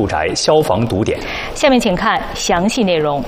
住宅消防堵点。 下面请看详细内容。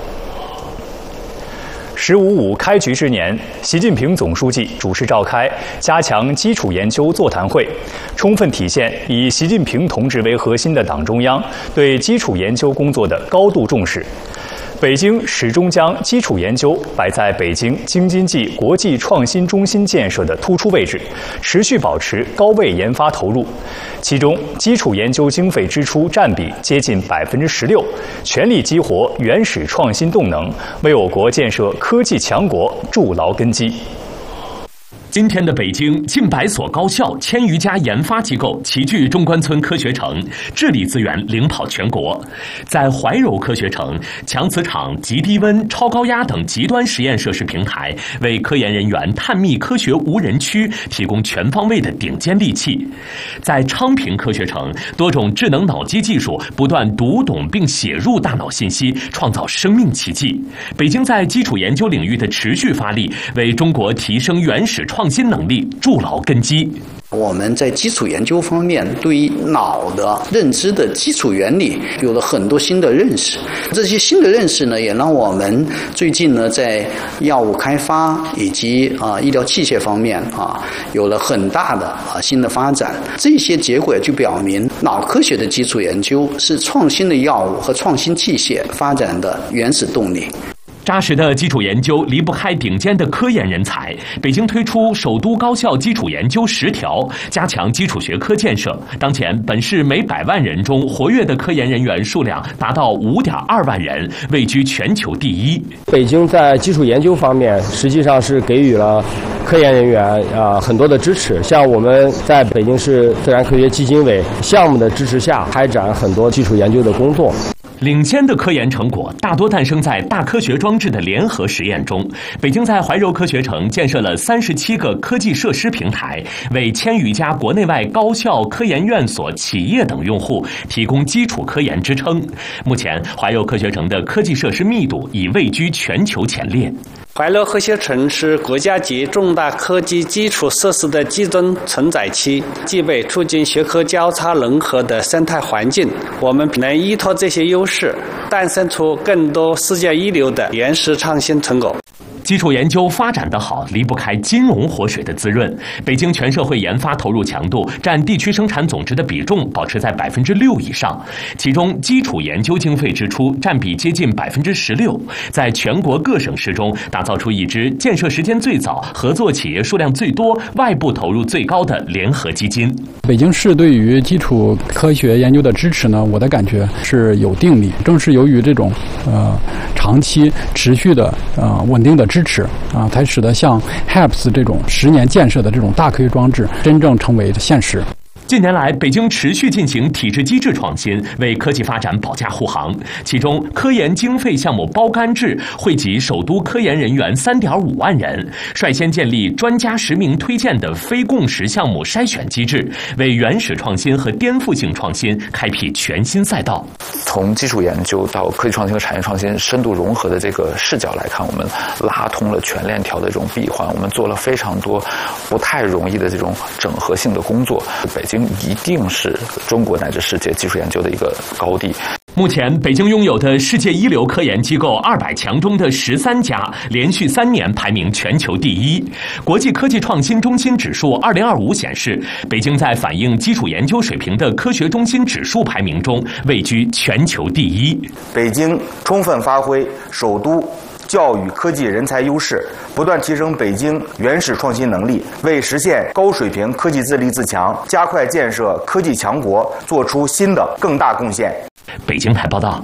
“15.5”开局之年，习近平总书记主持召开加强基础研究座谈会，充分体现以习近平同志为核心的党中央对基础研究工作的高度重视。北京始终将基础研究摆在北京京津冀国际创新中心建设的突出位置，持续保持高位研发投入。其中，基础研究经费支出占比接近16%，全力激活原始创新动能，为我国建设科技强国筑牢根基。 今天的北京，近100所高校、1000余家研发机构齐聚中关村科学城，治理资源领跑全国。在怀柔科学城，强磁场、极低温、超高压等极端实验设施平台，为科研人员探秘科学无人区提供全方位的顶尖利器。在昌平科学城，多种智能脑机技术不断读懂并写入大脑信息，创造生命奇迹。北京在基础研究领域的持续发力，为中国提升原始创新能力筑牢根基。 我们在基础研究方面对于脑的认知的基础原理有了很多新的认识，这些新的认识呢，也让我们最近呢在药物开发以及医疗器械方面有了很大的新的发展。这些结果就表明，脑科学的基础研究是创新的药物和创新器械发展的原始动力。 扎实的基础研究离不开顶尖的科研人才。北京推出首都高校基础研究10条，加强基础学科建设。当前，本市每100万人中活跃的科研人员数量达到5.2万人，位居全球第1。 北京在基础研究方面，实际上是给予了科研人员很多的支持。像我们在北京市自然科学基金委项目的支持下，开展很多基础研究的工作。 领先的科研成果大多诞生在大科学装置的联合实验中。北京在怀柔科学城建设了37个科技设施平台，为1000余家国内外高校、科研院所、企业等用户提供基础科研支撑。目前，怀柔科学城的科技设施密度已位居全球前列。 怀柔科学城是国家级重大科技基础设施的集中承载器，具备促进学科交叉融合的生态环境。我们能依托这些优势，诞生出更多世界一流的原始创新成果。 基础研究发展得好，离不开金融活水的滋润。北京全社会研发投入强度占地区生产总值的比重保持在6%以上，其中基础研究经费支出占比接近16%，在全国各省市中打造出一支建设时间最早、合作企业数量最多、外部投入最高的联合基金。 北京市对于基础科学研究的支持呢，我的感觉是有定力。正是由于这种长期持续的稳定的支持才使得像 HAPS 这种10年建设的这种大科学装置真正成为现实。 近年来，北京持续进行体制机制创新，为科技发展保驾护航。其中，科研经费项目包干制惠及首都科研人员3.5万人，率先建立专家实名推荐的非共识项目筛选机制，为原始创新和颠覆性创新开辟全新赛道。 从基础研究到科技创新和产业创新深度融合的这个视角来看，我们拉通了全链条的这种闭环，我们做了非常多不太容易的这种整合性的工作。北京一定是中国乃至世界技术研究的一个高地。 目前，北京拥有的世界一流科研机构200强中的13家，连续3年排名全球第1。国际科技创新中心指数2025显示，北京在反映基础研究水平的科学中心指数排名中位居全球第1。 北京充分发挥首都教育科技人才优势，不断提升北京原始创新能力，为实现高水平科技自立自强、加快建设科技强国做出新的更大贡献。 北京台报道。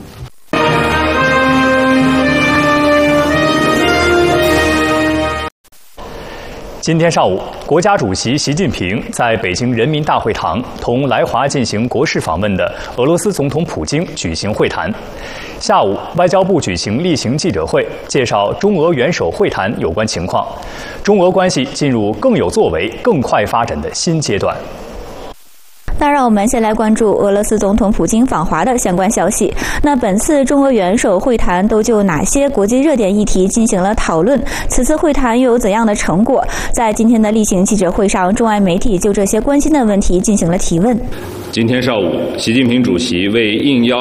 今天上午，国家主席习近平在北京人民大会堂同来华进行国事访问的俄罗斯总统普京举行会谈。下午，外交部举行例行记者会，介绍中俄元首会谈有关情况。中俄关系进入更有作为、更快发展的新阶段。 那让我们先来关注俄罗斯总统普京访华的相关消息。那本次中俄元首会谈都就哪些国际热点议题进行了讨论？此次会谈又有怎样的成果？在今天的例行记者会上，中外媒体就这些关心的问题进行了提问。 今天上午，习近平主席为应邀